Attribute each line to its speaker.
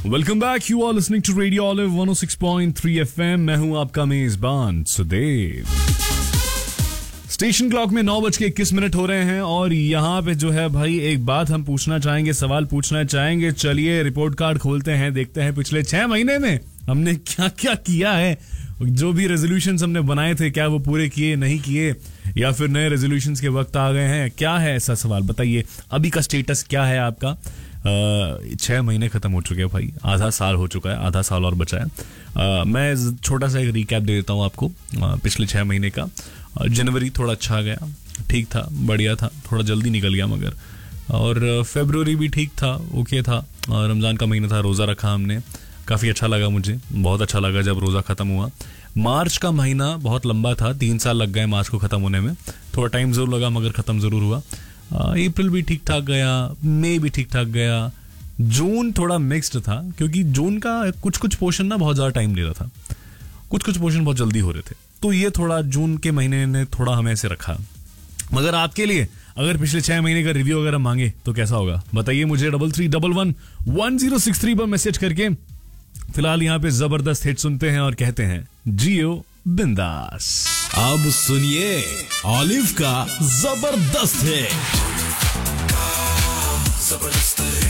Speaker 1: Welcome back, you are listening to radio olive 106.3 FM। मैं हूं आपका मेजबान सुदेव। स्टेशन क्लॉक में 9:21 हो रहे हैं और यहाँ पे जो है भाई एक बात हम पूछना चाहेंगे, सवाल पूछना चाहेंगे। चलिए रिपोर्ट कार्ड खोलते हैं, देखते हैं पिछले 6 महीने में हमने क्या क्या किया है। जो भी रेजोल्यूशंस हमने बनाए थे, क्या वो पूरे किए, नहीं किए, या फिर नए रेजोल्यूशंस के वक्त आ गए हैं? क्या है ऐसा सवाल, बताइए। अभी का स्टेटस क्या है आपका? 6 महीने खत्म हो चुके हैं भाई, आधा साल हो चुका है, आधा साल और बचा है। मैं छोटा सा एक रिकैप दे देता हूँ आपको पिछले 6 महीने का। जनवरी थोड़ा अच्छा गया, ठीक था, बढ़िया था, थोड़ा जल्दी निकल गया मगर। और फरवरी भी ठीक था, ओके था। रमज़ान का महीना था, रोज़ा रखा हमने, काफ़ी अच्छा लगा, मुझे बहुत अच्छा लगा जब रोज़ा ख़त्म हुआ। मार्च का महीना बहुत लंबा था, 3 साल लग गए मार्च को ख़त्म होने में, थोड़ा टाइम ज़रूर लगा मगर ख़त्म ज़रूर हुआ। अप्रैल भी ठीक ठाक गया, मई भी ठीक ठाक गया। जून थोड़ा मिक्स्ड था क्योंकि जून का कुछ कुछ पोर्शन ना बहुत ज़्यादा टाइम ले रहा था, कुछ कुछ पोर्शन बहुत जल्दी हो रहे थे, तो ये थोड़ा जून के महीने ने थोड़ा हमें ऐसे रखा। मगर आपके लिए अगर पिछले 6 महीने का रिव्यू अगर हम मांगे तो कैसा होगा, बताइए मुझे 33111063 पर मैसेज करके। फिलहाल यहाँ पे जबरदस्त हिट सुनते हैं और कहते हैं जियो बिंदास।
Speaker 2: अब सुनिए ऑलिव का जबरदस्त हिट।